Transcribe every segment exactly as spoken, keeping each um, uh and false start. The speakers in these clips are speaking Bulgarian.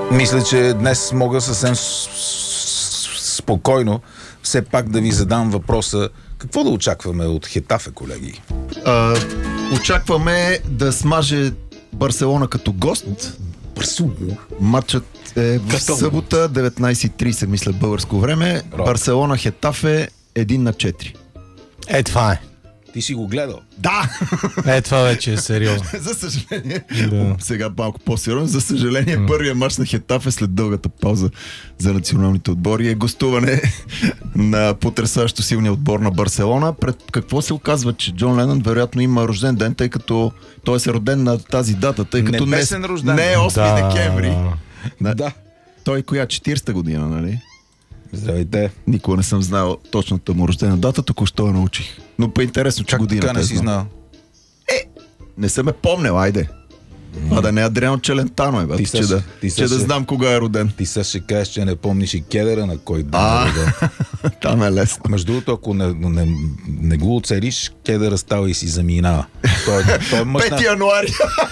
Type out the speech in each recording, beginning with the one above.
Мисля, че днес мога съвсем спокойно все пак да ви задам въпроса: какво да очакваме от Хетафе, колеги? А, очакваме да смаже Барселона като гост. Барселона. Матчът е в събота, деветнайсет и трийсет, мисля, българско време. Роб. Барселона Хетафе едно на четири. Е, това е. Ти си го гледал? Да! Е, това вече е сериозно. За съжаление, Да. сега малко по-сериозно, за съжаление, първият мач на Хетафе след дългата пауза за националните отбори е гостуване на потресащо силния отбор на Барселона. Пред какво се оказва, че Джон Ленън вероятно има рожден ден, тъй като той е роден на тази дата, тъй като не, Небесен рожден не е ден. осми Да. декември. Да. Да. Той коя? четирийсета година, нали? Здравейте. Никога не съм знал точната му рождена дата, току-що я научих. Но по-интересно, че Как година. така не си знал? Не съм ме помнил, айде. А да не е Адриано Челентано, е, бе, Ти че, също- да, ти че да също- знам кога е роден. Ти сега ще кажеш, че не помниш и кедъра, на кой ден А. е роден. Там е лесно. Между другото, ако не, не, не го оцелиш, кедъра става и си заминава. Той, той е мъж пети на... януари.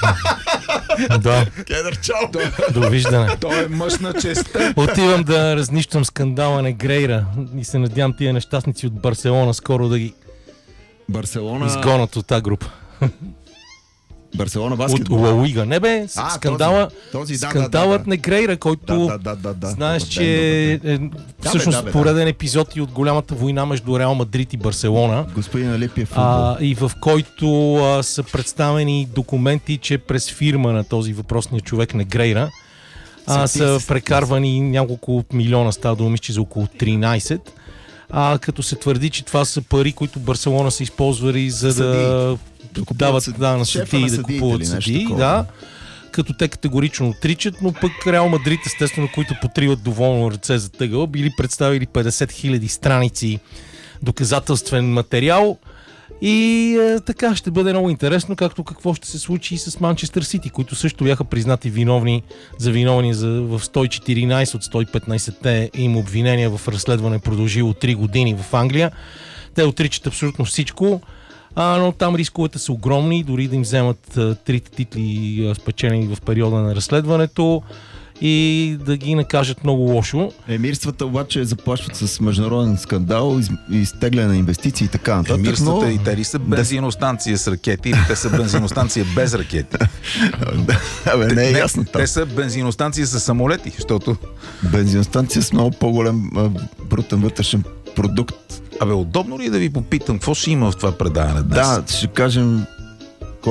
Да, Кедър, чао. довиждане. Той е мъж на честа. Отивам да разнищам скандала на Грейра и се надявам тия нещастници от Барселона скоро да ги Барселона. изгонят от тази група. Барселона От баскетбол. Ла Лига. Не бе, с- А, скандала, този, този, да, скандалът да, да, на Грейра, който да, да, да, да, знаеш, добър че ден, добър е ден. всъщност да, бе, да. пореден епизод и от голямата война между Реал Мадрид и Барселона. Господин Алипи е футбол. А, и в който а, са представени документи, че през фирма на този въпросния човек на Грейра а, Сети са се, прекарвани няколко милиона, става дума, мисля, че за около тринайсет, а, като се твърди, че това са пари, които Барселона са използвали за да купуват дават съд- да, на шефа съдии, на да съдиите купуват или нещо съдии, такова. да, като те категорично отричат, но пък Реал Мадрид, естествено, които потриват доволно ръце за тъгъл, били представили петдесет хиляди страници доказателствен материал. И е, така ще бъде много интересно, както какво ще се случи и с Манчестър Сити, които също бяха признати виновни за виновни за, в сто и четиринайсет от сто и петнайсетте им обвинения в разследване, продължило три години в Англия. Те отричат абсолютно всичко, а, но там рисковете са огромни, дори да им вземат а, трите титли, а, спечелени в периода на разследването, и да ги накажат много лошо. Емирствата обаче заплашват с международен скандал, из, изтегляне на инвестиции и така нататък. Емирствата но... и те ли са бензиностанция с ракети, или те са бензиностанция без ракети? Абе, не е ясно там. Те са бензиностанция с самолети, защото... Бензиностанция с много по-голям а, брутен вътрешен продукт. Абе, удобно ли е да ви попитам, какво ще има в това предаване днес? Да, ще кажем